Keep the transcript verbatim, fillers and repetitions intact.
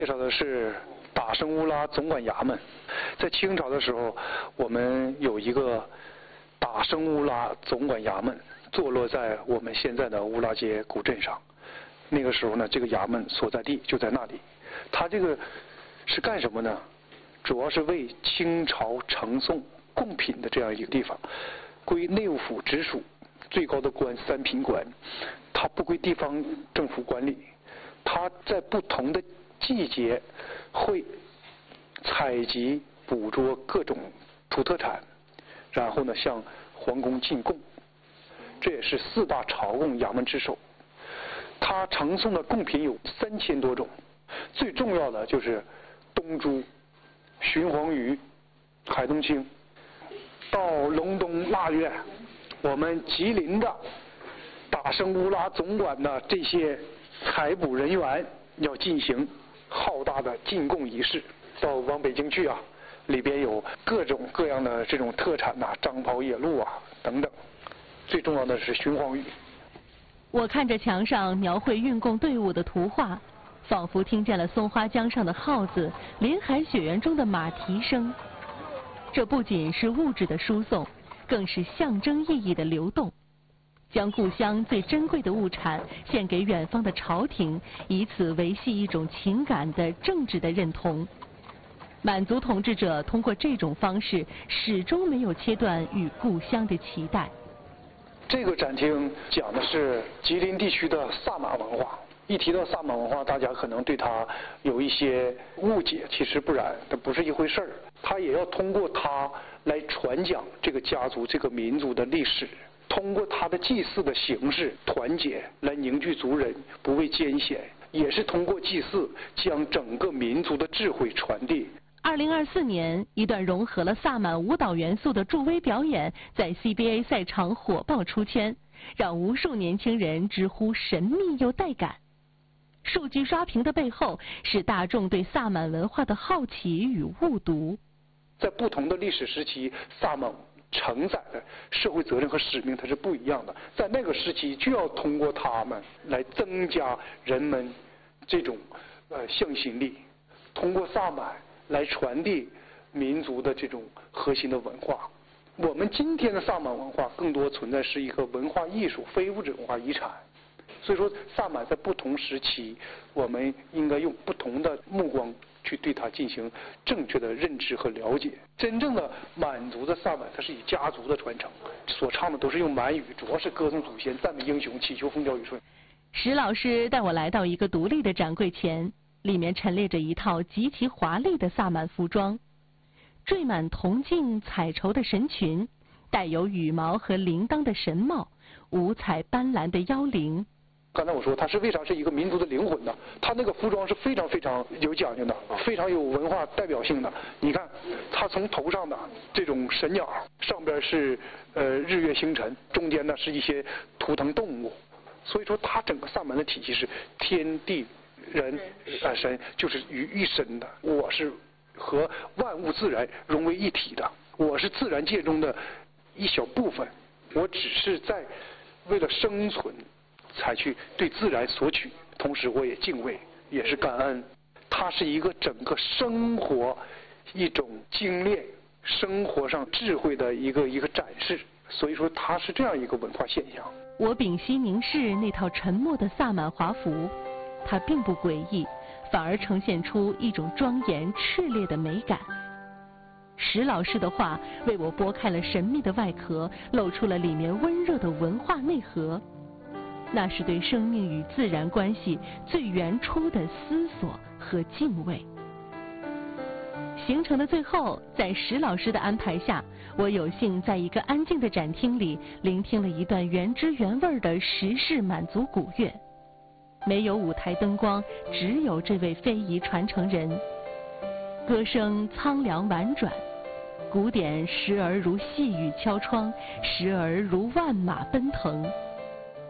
介绍的是打生乌拉总管衙门。在清朝的时候，我们有一个打生乌拉总管衙门，坐落在我们现在的乌拉街古镇上。那个时候呢，这个衙门所在地就在那里。它这个是干什么呢？主要是为清朝呈送贡品的这样一个地方，归内务府直属，最高的官三品官，它不归地方政府管理。它在不同的季节会采集捕捉各种土特产，然后呢向皇宫进贡。这也是四大朝贡衙门之首。它呈送的贡品有三千多种，最重要的就是东珠、鲟黄鱼、海东青。到隆冬腊月，我们吉林的打生乌拉总管的这些采捕人员要进行浩大的进贡仪式。到往北京去啊，里边有各种各样的这种特产呐、啊，张袍野鹿啊等等。最重要的是鲟黄鱼。 我看着墙上描绘运贡队伍的图画，仿佛听见了松花江上的号子、林海雪原中的马蹄声。这不仅是物质的输送，更是象征意义的流动，将故乡最珍贵的物产献给远方的朝廷，以此维系一种情感的政治的认同。满族统治者通过这种方式，始终没有切断与故乡的期待。 这个展厅讲的是吉林地区的萨满文化。一提到萨满文化，大家可能对它有一些误解，其实不然，它不是一回事儿。它也要通过它来传讲这个家族、这个民族的历史，通过它的祭祀的形式团结，来凝聚族人，不畏艰险，也是通过祭祀将整个民族的智慧传递。 二零二四年，一段融合了萨满舞蹈元素的助威表演在 C B A 赛场火爆出圈，让无数年轻人直呼神秘又带感。数据刷屏的背后，是大众对萨满文化的好奇与误读。 在不同的历史时期，萨满承载的社会责任和使命它是不一样的。在那个时期，就要通过他们来增加人们这种呃向心力，通过萨满来传递民族的这种核心的文化。我们今天的萨满文化更多存在是一个文化艺术、非物质文化遗产。所以说，萨满在不同时期，我们应该用不同的目光去对它进行正确的认知和了解。真正的满族的萨满，它是以家族的传承，所唱的都是用满语，主要是歌颂祖先、赞美英雄、祈求风调雨顺。 石老师带我来到一个独立的展柜前，里面陈列着一套极其华丽的萨满服装，缀满铜镜彩绸的神裙，带有羽毛和铃铛的神帽，五彩斑斓的腰铃。 刚才我说它是为啥是一个民族的灵魂呢？它那个服装是非常非常有讲究的，非常有文化代表性的。你看，它从头上的这种神鸟，上边是呃日月星辰，中间呢是一些图腾动物。所以说，它整个萨满的体系是天地人啊神就是于一身的。我是和万物自然融为一体的，我是自然界中的一小部分，我只是在为了生存才去对自然索取，同时我也敬畏，也是感恩。它是一个整个生活一种精炼，生活上智慧的一个一个展示。所以说，它是这样一个文化现象。 我屏息凝视那套沉默的萨满华服，它并不诡异，反而呈现出一种庄严炽烈的美感。石老师的话为我拨开了神秘的外壳，露出了里面温热的文化内核。那是对生命与自然关系最原初的思索和敬畏。行程的最后，在石老师的安排下，我有幸在一个安静的展厅里聆听了一段原汁原味的时事满族古乐。没有舞台灯光，只有这位非遗传承人。歌声苍凉婉转，鼓点时而如细雨敲窗，时而如万马奔腾。